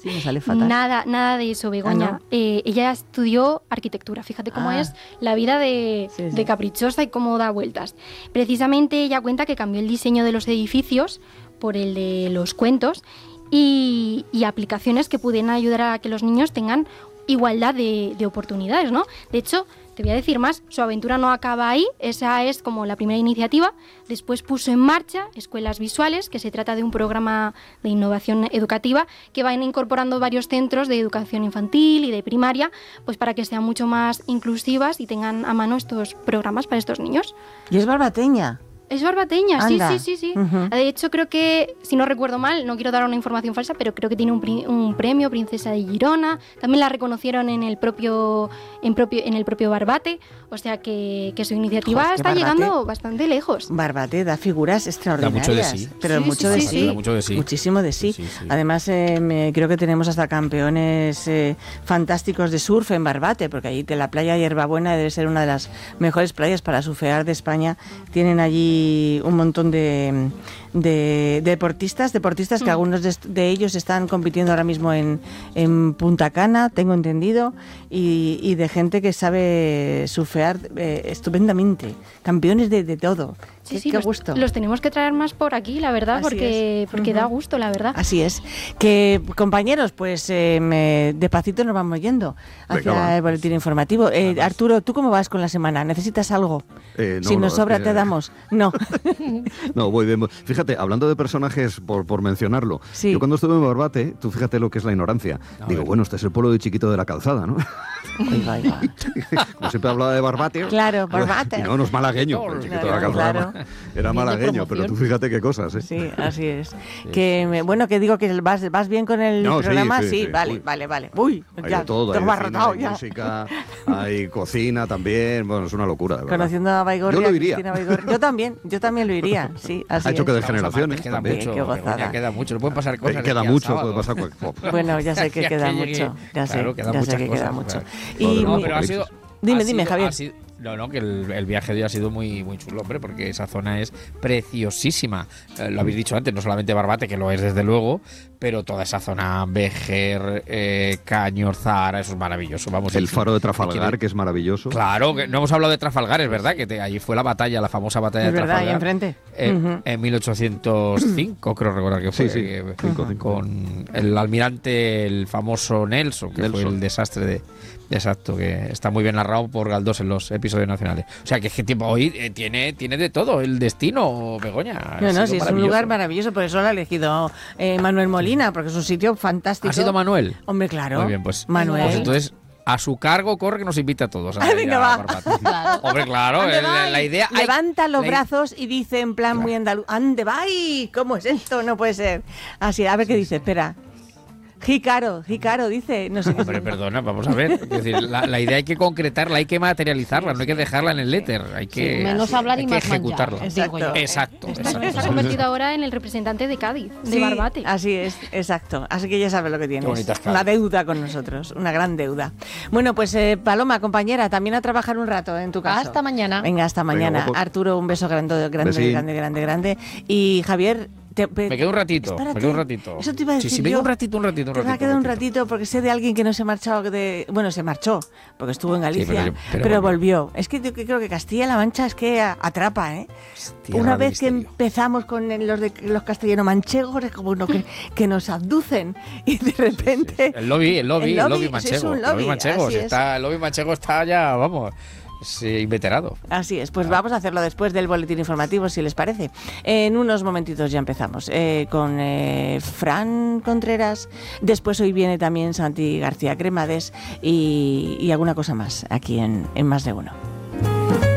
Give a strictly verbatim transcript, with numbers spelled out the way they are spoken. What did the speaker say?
Sí, me sale fatal. Nada, nada de eso, Begoña. Ah, ¿no? eh, ella estudió arquitectura. Fíjate cómo Ah. es la vida de, Sí, sí. de caprichosa y cómo da vueltas. Precisamente ella cuenta que cambió el diseño de los edificios por el de los cuentos y, y aplicaciones que pudieran ayudar a que los niños tengan igualdad de, de oportunidades, ¿no? De hecho, te voy a decir más, su aventura no acaba ahí, esa es como la primera iniciativa. Después puso en marcha Escuelas Visuales, que se trata de un programa de innovación educativa que van incorporando varios centros de educación infantil y de primaria, pues para que sean mucho más inclusivas y tengan a mano estos programas para estos niños. Y es barbateña. Es barbateña, sí, Anda. sí, sí, sí. Ujú. De hecho, creo que, si no recuerdo mal, no quiero dar una información falsa, pero creo que tiene un, pri- un premio Princesa de Girona. También la reconocieron en el propio en propio en el propio Barbate, o sea que, que su iniciativa Jo, es que está Barbate- llegando bastante lejos. Barbate da figuras extraordinarias. Da mucho de sí. Pero Sí, mucho sí, de sí, sí. sí. Da mucho de sí. Muchísimo de sí. Sí, sí, sí. Además, eh, me- creo que tenemos hasta campeones eh, fantásticos de surf en Barbate, porque allí de la playa Hierbabuena debe ser una de las mejores playas para surfear de España. Tienen allí un montón de, de deportistas, deportistas que Mm. algunos de, est- de ellos están compitiendo ahora mismo en, en Punta Cana, tengo entendido, y, y de gente que sabe surfear eh, estupendamente. Campeones de, de todo. Sí, qué, sí, qué los, gusto. los tenemos que traer más por aquí, la verdad, Así porque, es. porque Ujú. da gusto, la verdad. Así es. Que, compañeros, pues eh, me- despacito nos vamos yendo hacia Venga, va. el boletín informativo. Eh, Arturo, ¿tú cómo vas con la semana? ¿Necesitas algo? Eh, no, si no, nos sobra, eh, te damos. No. No, voy bien. Fíjate, hablando de personajes, por, por mencionarlo, Sí. yo cuando estuve en Barbate, tú fíjate lo que es la ignorancia. A Digo, ver. bueno, este es el pueblo de Chiquito de la Calzada, ¿no? Oiga, oiga. Como siempre hablaba de Barbate. Claro, Barbate. Y no, no es malagueño, el Chiquito de la Claro, Calzada. claro. Era Bien de malagueño, pero tú promoción. fíjate qué cosas, ¿eh? Sí, así es. Que me- bueno, que digo que vas, vas bien con el No, sí, programa. sí, sí. vale, Uy. vale, vale. Uy, Hay ya, de todo, te hay, he de cine, abarrotado hay ya. música, hay cocina también, bueno, es una locura, de verdad. Conociendo a Baigorria, Yo lo iría. Cristina Baigorria. Yo también, yo también lo iría, sí, así Ha hecho es. que de Estamos a generaciones más, queda también. mucho, Qué gozada. Begoña, queda mucho, no pueden pasar Eh, cosas. de queda aquí al mucho, sábado. puede pasar cualquier cosa. Bueno, ya sé que Ya queda llegue- mucho. Ya sé, claro, quedan ya sé muchas que cosas, queda mucho. claro. Y No, No, mi- pero ha sido. Dime, ha dime, sido- Javier. ha sido- no, no, que el, el viaje de hoy ha sido muy, muy chulo, hombre, porque esa zona es preciosísima. Eh, lo habéis dicho antes, no solamente Barbate, que lo es desde luego, pero toda esa zona, Béjar, eh, Cañor, Zahara, eso es maravilloso. Vamos, El si- faro de si Trafalgar, quieres- que es maravilloso. Claro, que no hemos hablado de Trafalgar, es verdad, que te- allí fue la batalla, la famosa batalla Es de verdad, ahí Trafalgar. enfrente. En, Ujú. en mil ochocientos cinco, creo recordar que fue. Sí, sí, que- cinco, cinco. Con el almirante, el famoso Nelson, que fue Nelson. el desastre de. Exacto, que está muy bien narrado por Galdós en los episodios nacionales. O sea, que es que tiempo hoy eh, tiene, tiene de todo, el destino, Begoña. Ha No, no, sido sí, es un maravilloso. lugar maravilloso, por eso lo ha elegido eh, Manuel Molina, porque es un sitio fantástico. ¿Ha sido Manuel? Hombre, claro. Muy bien, pues. Manuel. Pues entonces, a su cargo corre que nos invita a todos. A Ah, ir venga, a va. Barbate. Claro. Hombre, claro, ¿Ande el- la, vai? la idea. hay- Levanta los la- brazos y dice en plan muy andaluz, ¡ande vai! ¿Cómo es esto? No puede ser. Así, a ver qué dice, espera. Jícaro, Jícaro, dice, no sé qué. Hombre, perdona, vamos a ver. Es decir, la, la idea hay que concretarla, hay que materializarla, no hay que dejarla en el éter, hay que, Sí, menos hablar y hay que más ejecutarla. manjar, digo yo. Exacto, Está- exacto. Se ha convertido ahora en el representante de Cádiz, de Sí, Barbate. así es, exacto. Así que ya sabes lo que tienes. bonitas caras. Una deuda con nosotros, una gran deuda. Bueno, pues eh, Paloma, compañera, también a trabajar un rato en tu casa. Hasta mañana. Venga, hasta Venga, mañana. guapo. Arturo, un beso grande, grande, Besín. grande, grande, grande. Y Javier, te- pe- Me quedo un ratito, espérate. me quedo un ratito. Eso te iba a Sí, decir sí, me quedo yo. un ratito, un ratito, un Te va a ratito, quedar un un ratito. ratito porque sé de alguien que no se ha marchado de... Bueno, se marchó, porque estuvo en Galicia, pero yo- pero, pero volvió. Es que yo creo que Castilla-La Mancha es que a- atrapa, ¿eh? Tierra Una de vez que misterio. empezamos con el- los de los castellano-manchegos, es como uno que, que nos abducen y de repente... El lobby, el lobby, El el lobby, lobby eso manchego. es un el lobby, manchego, así si es. está, el lobby manchego está ya, vamos, sí, inveterado. Así es, pues vamos a hacerlo después del boletín informativo, si les parece. En unos momentitos ya empezamos eh, con eh, Fran Contreras. Después hoy viene también Santi García Cremades y, y alguna cosa más aquí en, en Más de Uno.